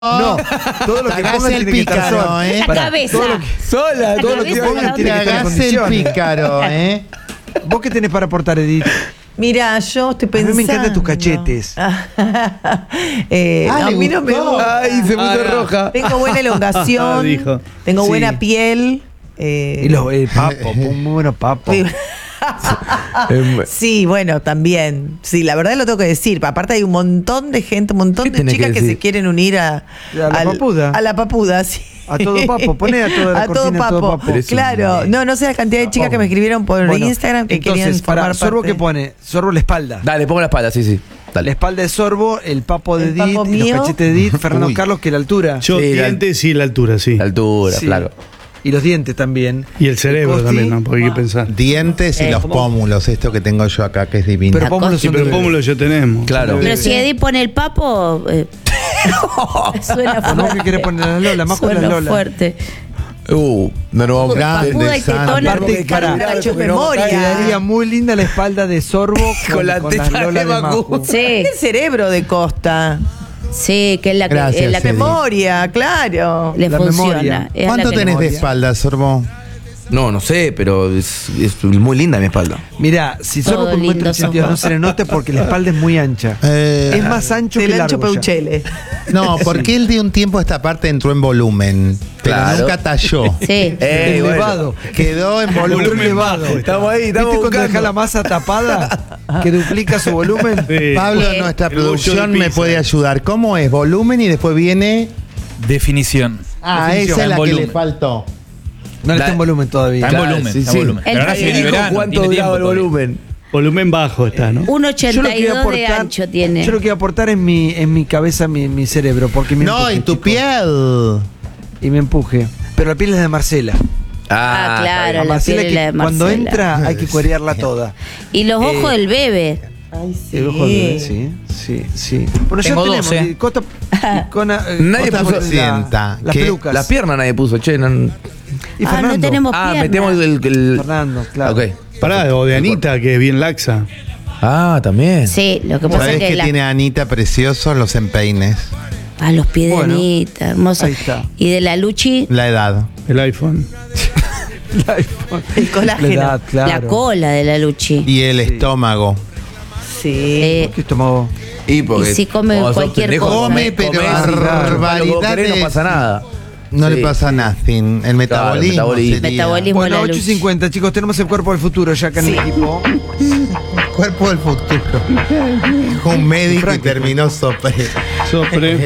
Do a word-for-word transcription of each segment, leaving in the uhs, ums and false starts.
No, todo lo que pongas el tiene que estar pícaro, sola. ¿eh? La Pará, cabeza. todo lo que- Sola, todo lo que cabeza pongas la tiene que estar en Tragás el condiciones. pícaro, ¿eh? ¿Vos qué tenés para aportar, Edith? Mira, yo estoy A mí pensando. me encantan tus cachetes. eh, Ah, no, a le mí no me gustó. gusta. Ay, se puso Ah, roja. Tengo buena elongación. Dijo. Tengo Sí. buena piel. eh, Y los el papo, un muy bueno papo. Em, Sí, bueno, también. Sí, la verdad lo tengo que decir. Aparte hay un montón de gente, un montón ¿Qué de tenés chicas que que, decir? se quieren unir a, A la al- papuda. A la papuda, sí. A todo papo, poné a toda la A todo cortina, a todo papo. papo. Pero es un- Claro, no, no sé la cantidad de chicas que me escribieron por Bueno, Instagram que entonces, querían para formar Sorbo, parte. ¿qué pone? Sorbo la espalda. Dale, pongo la espalda, sí, sí. La Dale. espalda de Sorbo, el papo de El Edith, papo y los mío. cachetes de Edith, Fernando Uy. Carlos, que la altura. Yo Sí, la- dientes y la altura, sí. La altura, Sí. flaco. Y los dientes también. Y el cerebro Costi. también, ¿no? Porque hay que pensar. Dientes y Eh, los ¿cómo? pómulos, esto que tengo yo acá, que es divino. Pero La pómulos costa. Sí, son pero de- pómulo ya tenemos. Claro. Pero si Edith pone el papo, eh, suena ¿O no? fuerte. ¿Qué querés poner a la Lola? Más con la Suena Lola. fuerte. Uh, no nos vamos Grande, Papuda y sano. tetona. Aparte, cara, la hecho memoria. quedaría muy linda la espalda de Sorbo con, Con la con teta las de Lola de Macu. Macu. Sí, El cerebro de Costa. sí, que es la que, Gracias, es la que Edith. Memoria, claro. le La funciona. memoria. Es a la ¿Cuánto que le- tenés de memoria. espalda, Sorbo? No, no sé, pero es, es muy linda mi espalda. Mira, si Todo Sorbo con un lindo metro ochenta y dos no somos. se le nota porque la espalda es muy ancha. Eh, Es más ancho Del que ancho largo ya. Peuchele. No, porque él de un tiempo esta parte entró en volumen, pero Claro. nunca talló. Sí. Eh, Elevado. Quedó en Volumen volumen. elevado. Estamos ahí, estamos ¿Viste cuando buscando. deja la masa tapada que duplica su volumen? Sí. Pablo, Eh, nuestra el bocho producción de me pizza. puede ayudar. ¿Cómo es? Volumen y después viene. Definición. Ah, Definición. esa es la En que le volumen. faltó. No La- está en volumen todavía. Está en Claro, volumen. sí, está sí. en volumen. El- Pero ahora el- viene Dijo verano, cuánto tiene tiempo duraba el todavía. volumen. Volumen bajo está, ¿no? Un Yo lo que iba a ochenta y dos de aportar- ancho tiene. Yo lo que iba a aportar en mi, en mi cabeza, mi, mi cerebro, porque me No, empuje, y tu chicos. piel. Y me empuje. Pero la piel es de Marcela. Ah, claro, A la Marcela piel hay es la que- de cuando Marcela. entra hay que cuerearla toda. Y los ojos Eh, del bebé. Ay, sí. El ojo de- sí, sí, sí. Bueno, Tengo ya tenemos. doce. y Costa, y con, eh, Nadie Costa puso- la- Sienta, las que pelucas. Las piernas nadie puso, che. No, Y Ah, Fernando. no tenemos ah, piernas. metemos el, el- el- Fernando, claro. Ok. Pará, o de Anita, que es bien laxa. Ah, también. Sí, lo que pasa es ¿Sabés que, que la- tiene Anita preciosos los empeines? a los pies de Bueno, Anita, hermosa. ahí está. Y de la Luchi, La edad. El iPhone. El colágeno. La edad, claro. la cola de la Luchi. Y el estómago. Sí. Eh, ¿Qué estómago? Y, porque, Y si come como sos cualquier pendejo, cosa. Come, pero comés y, claro, barbaridades. lo que vos querés no pasa nada. No Sí. le pasa nothing. El metabolismo. metabolismo. sería. Metabolismo. Bueno, la ocho y luz. cincuenta, chicos, tenemos el cuerpo del futuro ya acá en el equipo. Cuerpo del futuro. Un médico y terminó sopre. Sopre.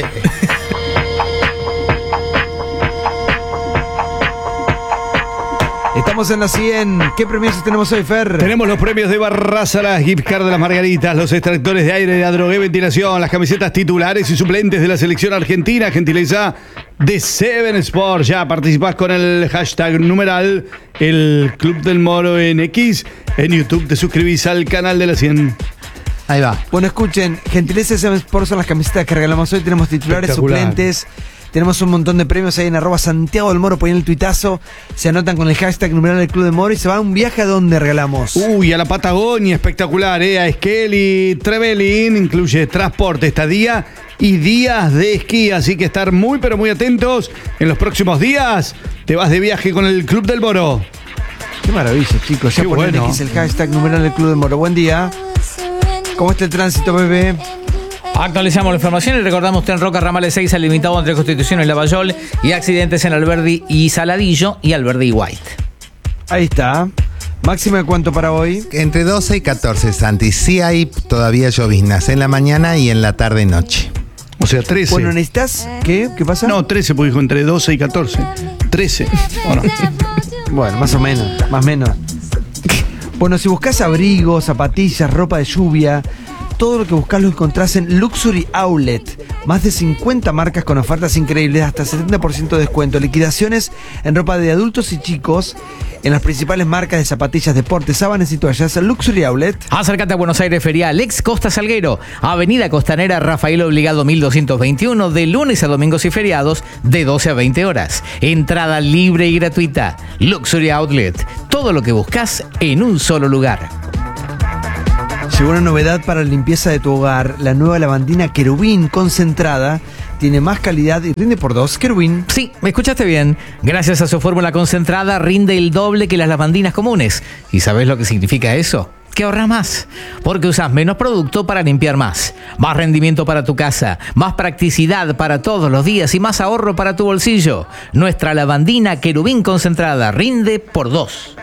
Estamos en la cien. ¿Qué premios tenemos hoy, Fer? Tenemos los premios de Barraza, las gift card de las Margaritas, los extractores de aire, la droga y ventilación, las camisetas titulares y suplentes de la selección argentina, gentileza de Seven Sport. Ya participás con el hashtag numeral el Club del Moro en X. En YouTube te suscribís al canal de la cien. Ahí va. Bueno, escuchen, gentileza de Seven Sports son las camisetas que regalamos hoy. Tenemos titulares, Espectacular. suplentes. Tenemos un montón de premios ahí en arroba Santiago del Moro. Ponen el tuitazo, se anotan con el hashtag numeral del Club del Moro y se va a un viaje a donde regalamos. Uy, a la Patagonia, espectacular, ¿eh? A Esquel Trevelin, incluye transporte, estadía y días de esquí. Así que estar muy, pero muy atentos. En los próximos días te vas de viaje con el Club del Moro. Qué maravilla, chicos. Ya Qué ponen bueno. X el hashtag numeral del Club del Moro. Buen día. ¿Cómo está el tránsito, bebé? Actualizamos la información y recordamos Tren Roca Ramales seis al limitado entre Constitución y Lavallol y accidentes en Alberdi y Saladillo y Alberdi y White. Ahí está. ¿Máxima de cuánto para hoy? Entre doce y catorce, Santi. Sí hay todavía lloviznas en la mañana y en la tarde y noche. O sea, trece. Bueno, ¿necesitas qué? ¿Qué pasa? No, trece, porque dijo entre doce y catorce. trece. Bueno, Bueno, más o menos, más o menos. Bueno, si buscas abrigos, zapatillas, ropa de lluvia, todo lo que buscas lo encontrás en Luxury Outlet. Más de cincuenta marcas con ofertas increíbles, hasta setenta por ciento de descuento. Liquidaciones en ropa de adultos y chicos en las principales marcas de zapatillas, deportes, sábanas y toallas. Luxury Outlet. Acércate a Buenos Aires Ferial, ex Costa Salguero, Avenida Costanera Rafael Obligado mil doscientos veintiuno, de lunes a domingos y feriados, de doce a veinte horas. Entrada libre y gratuita. Luxury Outlet, todo lo que buscas en un solo lugar. Llegó una novedad para la limpieza de tu hogar, la nueva lavandina Querubín concentrada tiene más calidad y rinde por dos que Erwin. Sí, me escuchaste bien. Gracias a su fórmula concentrada rinde el doble que las lavandinas comunes. ¿Y sabes lo que significa eso? Que ahorras más, porque usas menos producto para limpiar más. Más rendimiento para tu casa, más practicidad para todos los días y más ahorro para tu bolsillo. Nuestra lavandina Querubín concentrada rinde por dos.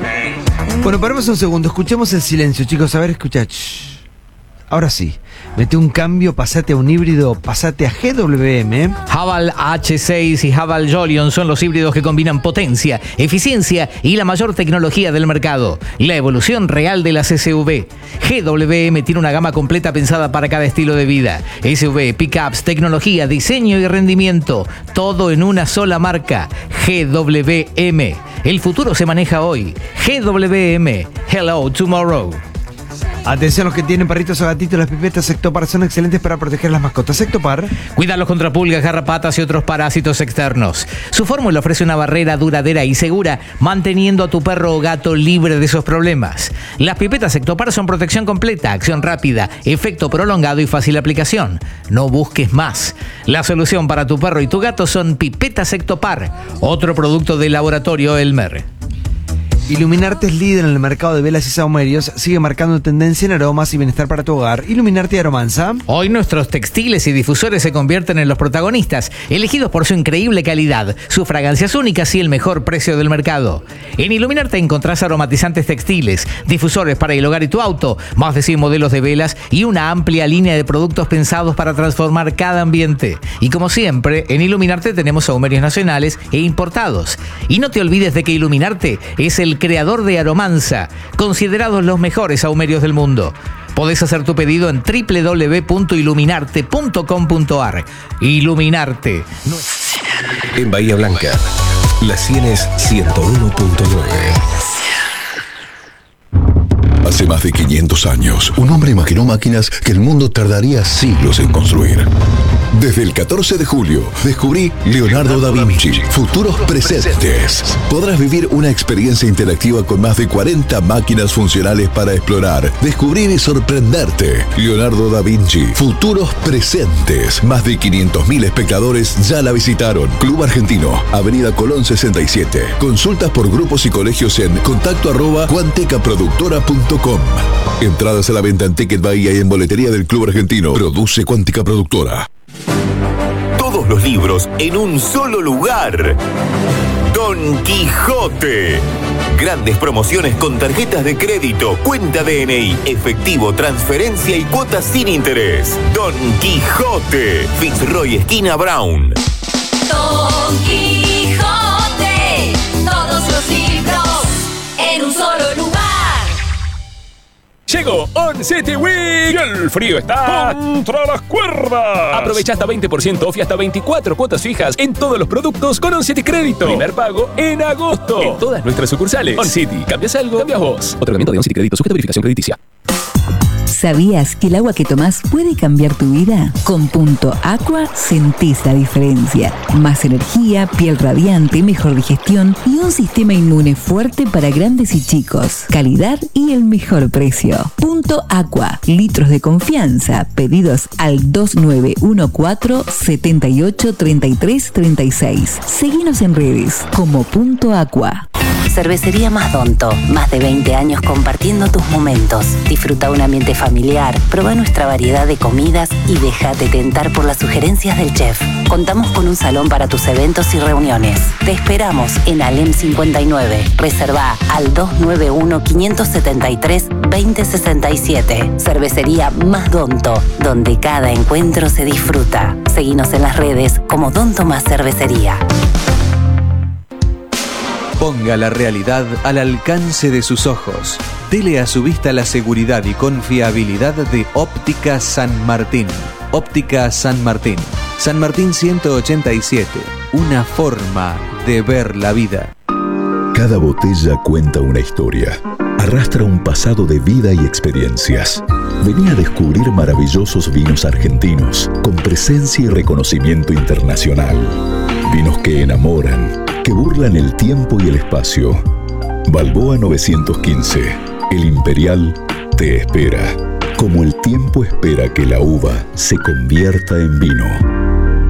Bueno, paremos un segundo, escuchemos el silencio, chicos. A ver, escuchad. Shh. Ahora sí, mete un cambio, pasate a un híbrido, pasate a G W M. Haval H seis y Haval Jolion son los híbridos que combinan potencia, eficiencia y la mayor tecnología del mercado. La evolución real de las S U V. G W M tiene una gama completa pensada para cada estilo de vida. S U V, pickups, tecnología, diseño y rendimiento. Todo en una sola marca. G W M. El futuro se maneja hoy. G W M. Hello tomorrow. Atención a los que tienen perritos o gatitos, las pipetas Sectopar son excelentes para proteger las mascotas. Sectopar. Cuídalos contra pulgas, garrapatas y otros parásitos externos. Su fórmula ofrece una barrera duradera y segura, manteniendo a tu perro o gato libre de esos problemas. Las pipetas Sectopar son protección completa, acción rápida, efecto prolongado y fácil aplicación. No busques más. La solución para tu perro y tu gato son pipetas Sectopar, otro producto del laboratorio Elmer. Iluminarte es líder en el mercado de velas y sahumerios, sigue marcando tendencia en aromas y bienestar para tu hogar. Iluminarte y Aromanza. Hoy nuestros textiles y difusores se convierten en los protagonistas, elegidos por su increíble calidad, sus fragancias únicas y el mejor precio del mercado. En Iluminarte encontrás aromatizantes textiles, difusores para el hogar y tu auto, más de cien modelos de velas y una amplia línea de productos pensados para transformar cada ambiente. Y como siempre, en Iluminarte tenemos sahumerios nacionales e importados. Y no te olvides de que Iluminarte es el creador de Aromanza, considerados los mejores sahumerios del mundo. Podés hacer tu pedido en doble u doble u doble u punto iluminarte punto com punto a r. Iluminarte. En Bahía Blanca, la cien es ciento uno punto nueve. Hace más de quinientos años, un hombre imaginó máquinas que el mundo tardaría siglos en construir. Desde el catorce de julio, descubrí Leonardo da Vinci, Futuros Presentes. Podrás vivir una experiencia interactiva con más de cuarenta máquinas funcionales para explorar, descubrir y sorprenderte. Leonardo da Vinci, Futuros Presentes. Más de quinientos mil espectadores ya la visitaron. Club Argentino, Avenida Colón sesenta y siete. Consultas por grupos y colegios en contacto arroba cuanticaproductora punto com. Entradas a la venta en Ticket Bahía y en boletería del Club Argentino. Produce Cuántica Productora. Todos los libros en un solo lugar. Don Quijote. Grandes promociones con tarjetas de crédito, cuenta D N I, efectivo, transferencia y cuotas sin interés. Don Quijote. Fitzroy esquina Brown. Don Quijote. Todos los libros en un solo lugar. Llegó On City Week y el frío está contra las cuerdas. Aprovecha hasta veinte por ciento off y hasta veinticuatro cuotas fijas en todos los productos con On City Crédito. Primer pago en agosto en todas nuestras sucursales. On City, cambias algo, cambias vos. Otorgamiento de On City Crédito sujeto a verificación crediticia. ¿Sabías que el agua que tomás puede cambiar tu vida? Con Punto Aqua sentís la diferencia. Más energía, piel radiante, mejor digestión y un sistema inmune fuerte para grandes y chicos. Calidad y el mejor precio. Punto Aqua. Litros de confianza. Pedidos al dos nueve uno cuatro, siete ocho tres tres tres seis. Seguinos en redes como Punto Aqua. Cervecería Masdonto. Más de veinte años compartiendo tus momentos. Disfruta un ambiente familiar, prueba nuestra variedad de comidas y déjate tentar por las sugerencias del chef. Contamos con un salón para tus eventos y reuniones. Te esperamos en Alem cincuenta y nueve. Reserva al dos nueve uno, cinco siete tres, dos cero seis siete. Cervecería Masdonto, donde cada encuentro se disfruta. Seguinos en las redes como Don Tomás Cervecería. Ponga la realidad al alcance de sus ojos. Dele a su vista la seguridad y confiabilidad de Óptica San Martín. Óptica San Martín. San Martín ciento ochenta y siete. Una forma de ver la vida. Cada botella cuenta una historia. Arrastra un pasado de vida y experiencias. Vení a descubrir maravillosos vinos argentinos con presencia y reconocimiento internacional. Vinos que enamoran, que burlan el tiempo y el espacio. Balboa novecientos quince. El Imperial te espera, como el tiempo espera que la uva se convierta en vino.